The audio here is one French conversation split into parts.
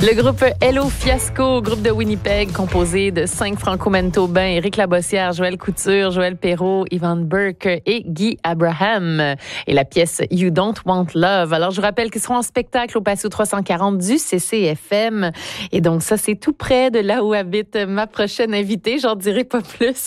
Le groupe Hello Fiasco, groupe de Winnipeg composé de 5 franco-manitobains, Éric Labossière, Joël Couture, Joël Perrault, Ivan Burke et Guy Abraham. Et la pièce You Don't Want Love. Alors, je vous rappelle qu'ils seront en spectacle au Patio 340 du CCFM. Et donc, ça, c'est tout près de là où habite ma prochaine invitée. J'en dirai pas plus.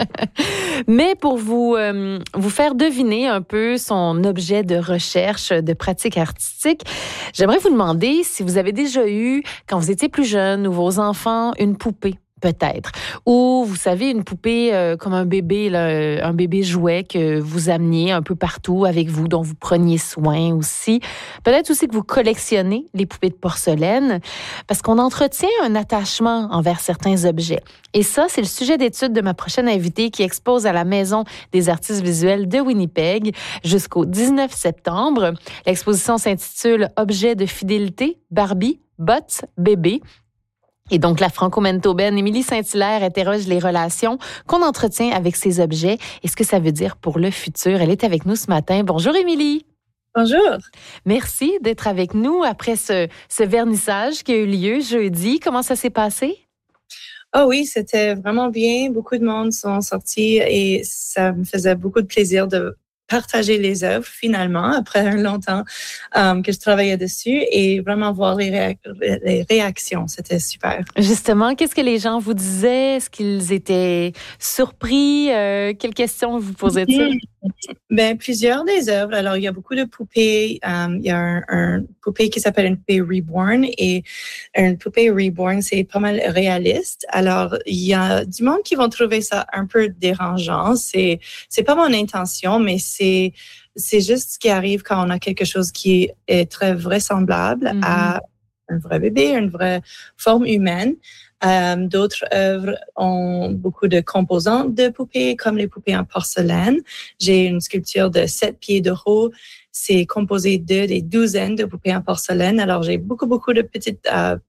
Mais pour vous faire deviner un peu son objet de recherche, de pratique artistique, j'aimerais vous demander si vous avez déjà eu, quand vous étiez plus jeune, ou vos enfants, une poupée, peut-être. Ou, vous savez, une poupée comme un bébé, là, un bébé jouet que vous ameniez un peu partout avec vous, dont vous preniez soin aussi. Peut-être aussi que vous collectionnez les poupées de porcelaine, parce qu'on entretient un attachement envers certains objets. Et ça, c'est le sujet d'étude de ma prochaine invitée qui expose à la Maison des artistes visuels de Winnipeg jusqu'au 19 septembre. L'exposition s'intitule « Objets de fidélité, Barbie, Bots, bébé ». Et donc, la franco-manitobaine Émilie Saint-Hilaire interroge les relations qu'on entretient avec ces objets et ce que ça veut dire pour le futur. Elle est avec nous ce matin. Bonjour, Émilie. Bonjour. Merci d'être avec nous après ce vernissage qui a eu lieu jeudi. Comment ça s'est passé? Ah oui, c'était vraiment bien. Beaucoup de monde sont sortis et ça me faisait beaucoup de plaisir de partager les œuvres finalement après un long temps que je travaillais dessus et vraiment voir les réactions. C'était super. Justement, qu'est-ce que les gens vous disaient? Est-ce qu'ils étaient surpris? Quelles questions vous posaient-ils? Ben, plusieurs des œuvres. Alors, il y a beaucoup de poupées. Il y a un poupée qui s'appelle une poupée Reborn et une poupée Reborn, c'est pas mal réaliste. Alors, il y a du monde qui vont trouver ça un peu dérangeant. C'est pas mon intention, mais c'est juste ce qui arrive quand on a quelque chose qui est très vraisemblable à un vrai bébé, une vraie forme humaine. D'autres œuvres ont beaucoup de composants de poupées, comme les poupées en porcelaine. J'ai une sculpture de 7 pieds de haut. C'est composé des douzaines de poupées en porcelaine. Alors, j'ai beaucoup de petits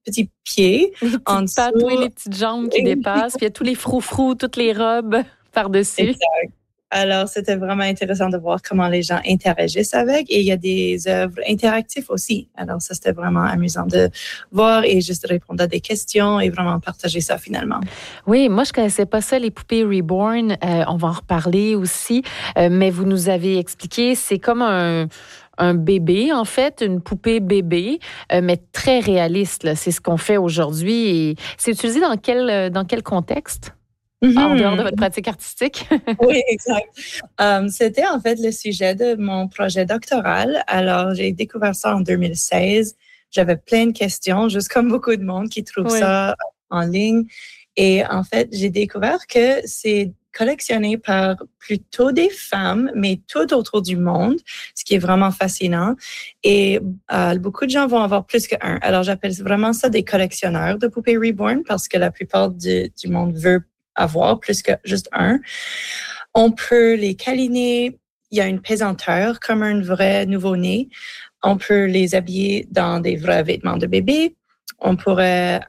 pieds en dessous. Pattes, oui, les petites jambes qui dépassent. Puis il y a tous les froufrous, toutes les robes par-dessus. Exact. Alors, c'était vraiment intéressant de voir comment les gens interagissent avec. Et il y a des œuvres interactives aussi. Alors, ça, c'était vraiment amusant de voir et juste répondre à des questions et vraiment partager ça finalement. Oui, moi, je connaissais pas ça, les poupées Reborn. On va en reparler aussi. Mais vous nous avez expliqué, c'est comme un bébé, en fait, une poupée bébé, mais très réaliste. Là. C'est ce qu'on fait aujourd'hui. Et c'est utilisé dans quel contexte? En dehors de votre pratique artistique? Oui, exact. C'était en fait le sujet de mon projet doctoral. Alors, j'ai découvert ça en 2016. J'avais plein de questions, juste comme beaucoup de monde qui trouve ça en ligne. Et en fait, j'ai découvert que c'est collectionné par plutôt des femmes, mais tout autour du monde, ce qui est vraiment fascinant. Et beaucoup de gens vont avoir plus qu'un. Alors, j'appelle vraiment ça des collectionneurs de poupées Reborn parce que la plupart du monde veut avoir plus que juste un. On peut les câliner. Il y a une pesanteur comme un vrai nouveau-né. On peut les habiller dans des vrais vêtements de bébé. On pourrait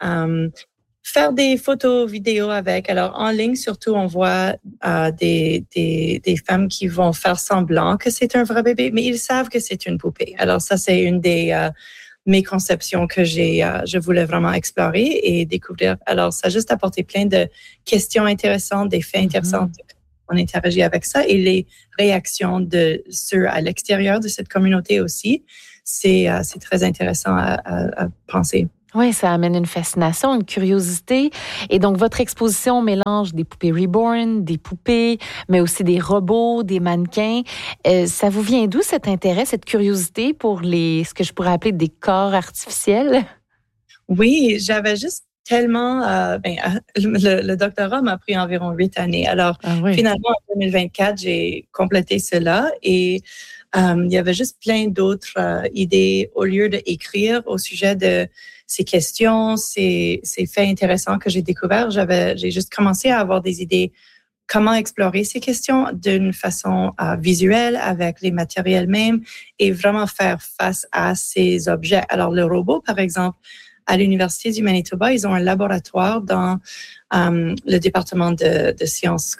faire des photos, vidéos avec. Alors, en ligne, surtout, on voit des femmes qui vont faire semblant que c'est un vrai bébé, mais ils savent que c'est une poupée. Alors, ça, c'est une des mes conceptions que je voulais vraiment explorer et découvrir. Alors, ça a juste apporté plein de questions intéressantes, des faits intéressants. On interagit avec ça et les réactions de ceux à l'extérieur de cette communauté aussi. C'est très intéressant à penser. Oui, ça amène une fascination, une curiosité. Et donc, votre exposition mélange des poupées Reborn, des poupées, mais aussi des robots, des mannequins. Ça vous vient d'où cet intérêt, cette curiosité pour ce que je pourrais appeler des corps artificiels? Oui, j'avais juste tellement... le doctorat m'a pris environ 8 années. Alors, finalement, en 2024, j'ai complété cela et il y avait juste plein d'autres idées au lieu d'écrire au sujet de ces questions, ces faits intéressants que j'ai découverts. J'ai juste commencé à avoir des idées comment explorer ces questions d'une façon visuelle avec les matériels mêmes et vraiment faire face à ces objets. Alors, le robot, par exemple, à l'Université du Manitoba, ils ont un laboratoire dans le département de sciences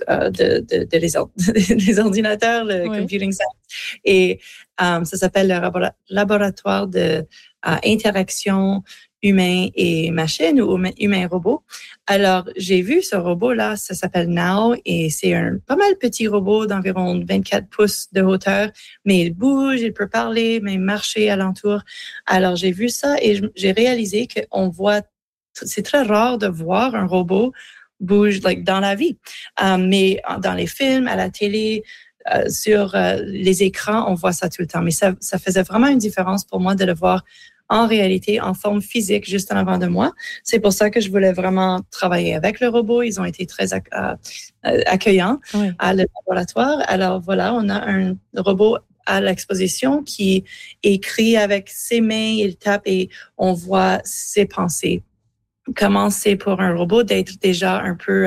des ordinateurs, le Computing Science. Et ça s'appelle le laboratoire de interaction humain et machine ou humain et robot. Alors, j'ai vu ce robot-là, ça s'appelle Now et c'est un pas mal petit robot d'environ 24 pouces de hauteur, mais il bouge, il peut parler, même marcher alentour. Alors, j'ai vu ça et j'ai réalisé qu'on voit, c'est très rare de voir un robot bouge dans la vie. Mais dans les films, à la télé, sur les écrans, on voit ça tout le temps. Mais ça faisait vraiment une différence pour moi de le voir en réalité, en forme physique, juste en avant de moi. C'est pour ça que je voulais vraiment travailler avec le robot. Ils ont été très accueillants à le laboratoire. Alors voilà, on a un robot à l'exposition qui écrit avec ses mains, il tape et on voit ses pensées. Comment c'est pour un robot d'être déjà un peu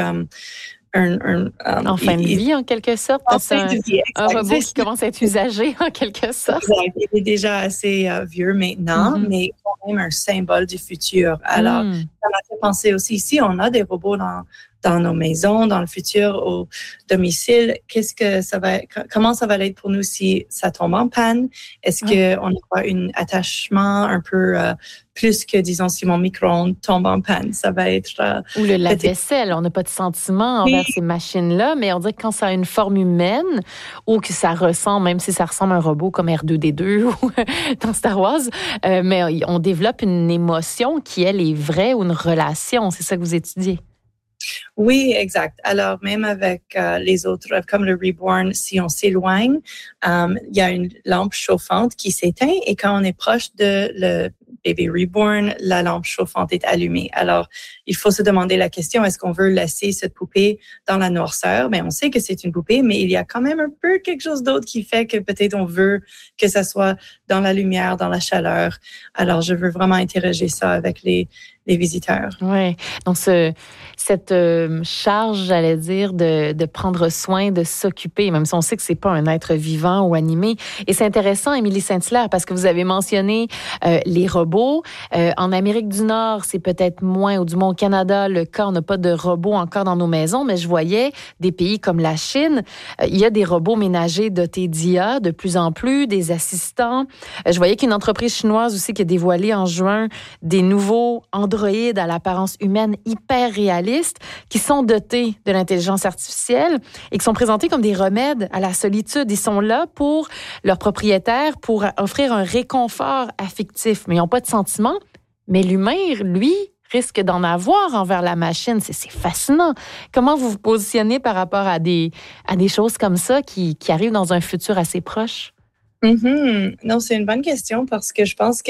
en fin de vie, en quelque sorte. En fin de vie, un robot qui commence à être usagé, en quelque sorte. Exact. Il est déjà assez vieux maintenant, mais quand même un symbole du futur. Alors, ça m'a fait penser aussi, ici, on a des robots dans nos maisons, dans le futur, au domicile. Comment ça va être pour nous si ça tombe en panne? Est-ce qu'on aura un attachement un peu plus que, disons, si mon micro-ondes tombe en panne? Ça va être... Ou le lave-vaisselle. On n'a pas de sentiment envers ces machines-là, mais on dirait que quand ça a une forme humaine ou que ça ressemble, même si ça ressemble à un robot comme R2-D2 ou dans Star Wars, mais on développe une émotion qui, elle, est vraie ou une relation. C'est ça que vous étudiez. Oui, exact. Alors, même avec les autres, comme le Reborn, si on s'éloigne, il y a une lampe chauffante qui s'éteint et quand on est proche de le bébé Reborn, la lampe chauffante est allumée. Alors, il faut se demander la question, est-ce qu'on veut laisser cette poupée dans la noirceur? Mais on sait que c'est une poupée, mais il y a quand même un peu quelque chose d'autre qui fait que peut-être on veut que ça soit dans la lumière, dans la chaleur. Alors, je veux vraiment interroger ça avec les visiteurs. Oui. Donc, cette charge, j'allais dire, de prendre soin, de s'occuper, même si on sait que c'est pas un être vivant ou animé. Et c'est intéressant, Émilie Saint-Hilaire, parce que vous avez mentionné les robots. En Amérique du Nord, c'est peut-être moins, ou du moins au Canada, le cas, on n'a pas de robots encore dans nos maisons, mais je voyais des pays comme la Chine, il y a des robots ménagers dotés d'IA de plus en plus, des assistants. Je voyais qu'une entreprise chinoise aussi qui a dévoilé en juin des nouveaux androïdes à l'apparence humaine hyper réalistes qui sont dotés de l'intelligence artificielle et qui sont présentés comme des remèdes à la solitude. Ils sont là pour leurs propriétaires, pour offrir un réconfort affectif. Mais ils n'ont pas de sentiments. Mais l'humain, lui, risque d'en avoir envers la machine. C'est fascinant. Comment vous vous positionnez par rapport à des choses comme ça qui arrivent dans un futur assez proche? Non, c'est une bonne question parce que je pense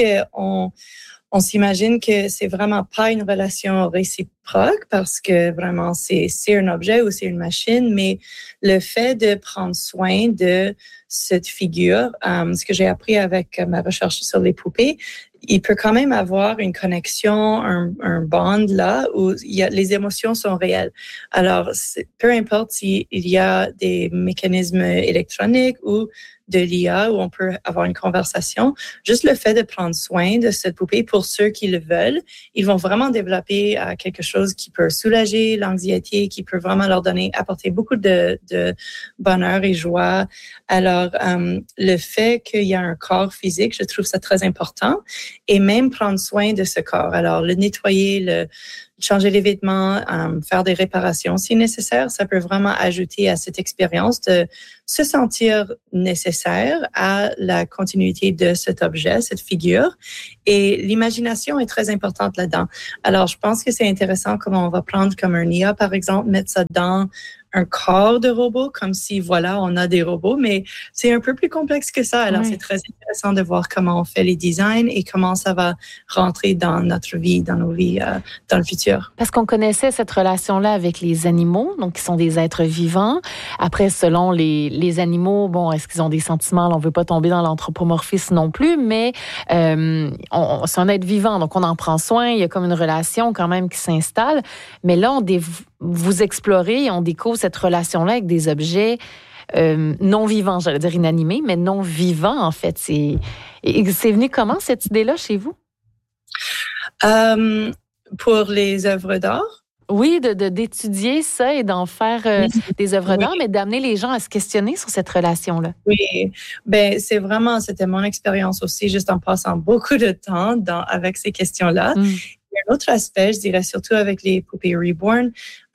on s'imagine que c'est vraiment pas une relation réciproque parce que vraiment c'est un objet ou c'est une machine, mais le fait de prendre soin de cette figure, ce que j'ai appris avec ma recherche sur les poupées, il peut quand même avoir une connexion, un bond là où les émotions sont réelles. Alors, peu importe s'il y a des mécanismes électroniques ou de l'IA où on peut avoir une conversation, juste le fait de prendre soin de cette poupée pour ceux qui le veulent, ils vont vraiment développer quelque chose qui peut soulager l'anxiété, qui peut vraiment leur apporter beaucoup de bonheur et joie. Alors, le fait qu'il y a un corps physique, je trouve ça très important. Et même prendre soin de ce corps. Alors, le nettoyer, changer les vêtements, faire des réparations si nécessaire, ça peut vraiment ajouter à cette expérience de se sentir nécessaire à la continuité de cet objet, cette figure. Et l'imagination est très importante là-dedans. Alors, je pense que c'est intéressant comment on va prendre comme un IA, par exemple, mettre ça dans un corps de robot, comme si, voilà, on a des robots, mais c'est un peu plus complexe que ça. Alors, c'est très intéressant de voir comment on fait les designs et comment ça va rentrer dans notre vie, dans nos vies, dans le futur. Parce qu'on connaissait cette relation-là avec les animaux, donc qui sont des êtres vivants. Après, selon les animaux, bon, est-ce qu'ils ont des sentiments? Là, on ne veut pas tomber dans l'anthropomorphisme non plus, mais c'est un être vivant, donc on en prend soin. Il y a comme une relation quand même qui s'installe. Mais là, vous explorez et on découvre cette relation-là avec des objets non vivants, j'allais dire inanimés, mais non vivants, en fait. C'est venu comment, cette idée-là, chez vous? Pour les œuvres d'art? Oui, d'étudier ça et d'en faire des œuvres d'art, mais d'amener les gens à se questionner sur cette relation-là. Oui, c'était mon expérience aussi, juste en passant beaucoup de temps avec ces questions-là. Il y a un autre aspect, je dirais surtout avec les poupées Reborn,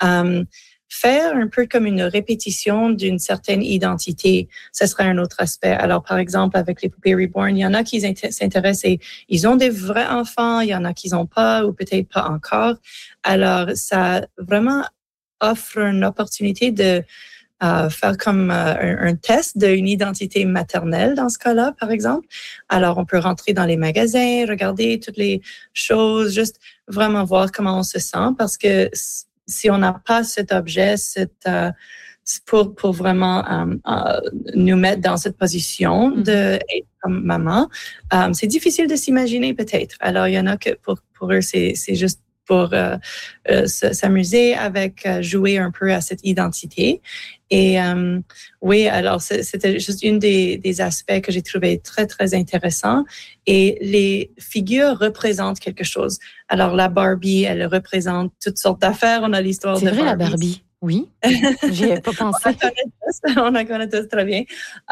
faire un peu comme une répétition d'une certaine identité, ce serait un autre aspect. Alors, par exemple, avec les poupées Reborn, il y en a qui s'intéressent et ils ont des vrais enfants, il y en a qui n'ont pas ou peut-être pas encore. Alors, ça vraiment offre une opportunité de faire comme un test d'une identité maternelle dans ce cas-là, par exemple. Alors, on peut rentrer dans les magasins, regarder toutes les choses, juste vraiment voir comment on se sent parce que si on n'a pas cet objet, pour vraiment nous mettre dans cette position d'être comme maman, c'est difficile de s'imaginer peut-être. Alors, il y en a que pour eux, c'est juste pour s'amuser avec jouer un peu à cette identité. Et oui, alors c'était juste une des aspects que j'ai trouvé très, très intéressant. Et les figures représentent quelque chose. Alors, la Barbie, elle représente toutes sortes d'affaires. On a l'histoire de Barbie. C'est vrai, la Barbie. Oui, j'y ai pas pensé. On la connaît tous très bien.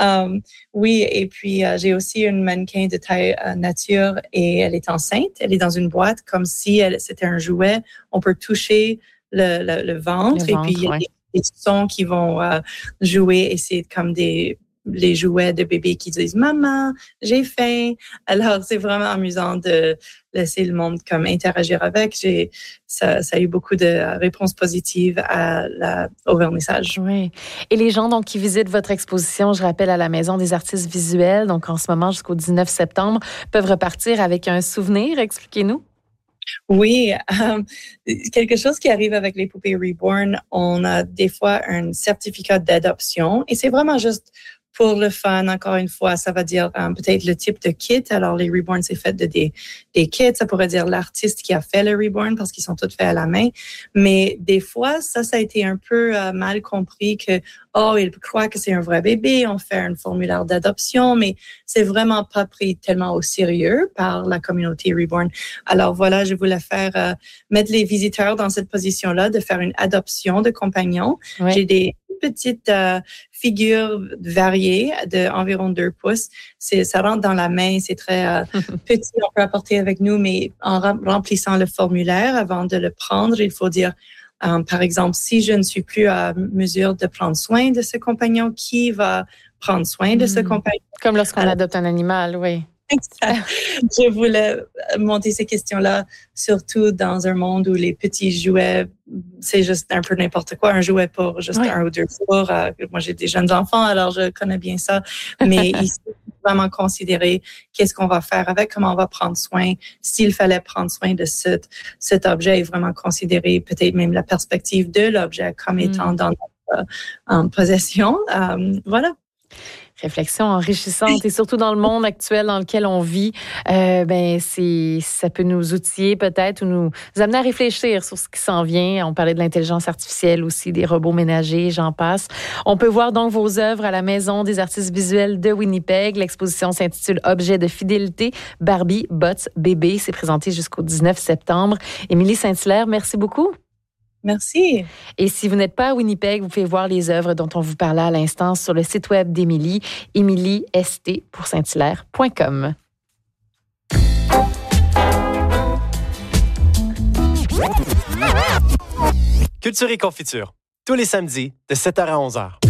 Oui, et puis j'ai aussi une mannequin de taille nature et elle est enceinte. Elle est dans une boîte comme si c'était un jouet. On peut toucher le ventre et puis il y a des sons qui vont jouer et c'est comme les jouets de bébés qui disent « Maman, j'ai faim ». Alors, c'est vraiment amusant de laisser le monde comme interagir avec. Ça a eu beaucoup de réponses positives au vernissage. Oui. Et les gens donc qui visitent votre exposition, je rappelle, à la Maison des artistes visuels, donc en ce moment jusqu'au 19 septembre, peuvent repartir avec un souvenir. Expliquez-nous. Oui, quelque chose qui arrive avec les poupées Reborn, on a des fois un certificat d'adoption et c'est vraiment juste pour le fun, encore une fois, ça va dire peut-être le type de kit. Alors, les Reborn, c'est fait de des kits. Ça pourrait dire l'artiste qui a fait le Reborn parce qu'ils sont tous faits à la main. Mais des fois, ça a été un peu mal compris que, ils croient que c'est un vrai bébé, on fait un formulaire d'adoption, mais c'est vraiment pas pris tellement au sérieux par la communauté Reborn. Alors voilà, je voulais mettre les visiteurs dans cette position-là, de faire une adoption de compagnons. Ouais. J'ai des petites figures variées d'environ 2 pouces. Ça rentre dans la main, c'est très petit, on peut apporter avec nous, mais en remplissant le formulaire, avant de le prendre, il faut dire, par exemple, si je ne suis plus à mesure de prendre soin de ce compagnon, qui va prendre soin de ce compagnon? Comme lorsqu'on adopte un animal, oui. Exact. Je voulais monter ces questions-là, surtout dans un monde où les petits jouets, c'est juste un peu n'importe quoi, un jouet pour juste 1 ou 2 jours. Moi, j'ai des jeunes enfants, alors je connais bien ça. Mais ici, vraiment considérer qu'est-ce qu'on va faire avec, comment on va prendre soin, s'il fallait prendre soin de cet objet et vraiment considérer peut-être même la perspective de l'objet comme étant dans notre possession. Voilà. Réflexion enrichissante et surtout dans le monde actuel dans lequel on vit, ça peut nous outiller peut-être ou nous amener à réfléchir sur ce qui s'en vient. On parlait de l'intelligence artificielle aussi, des robots ménagers, j'en passe. On peut voir donc vos œuvres à la Maison des artistes visuels de Winnipeg. L'exposition s'intitule Objets de fidélité, Barbie, Bots, Bébé. C'est présenté jusqu'au 19 septembre. Émilie Saint-Hilaire, merci beaucoup. Merci. Et si vous n'êtes pas à Winnipeg, vous pouvez voir les œuvres dont on vous parlait à l'instant sur le site web d'Émilie, emiliest.sainthilaire.com. Culture et confiture, tous les samedis de 7h à 11h.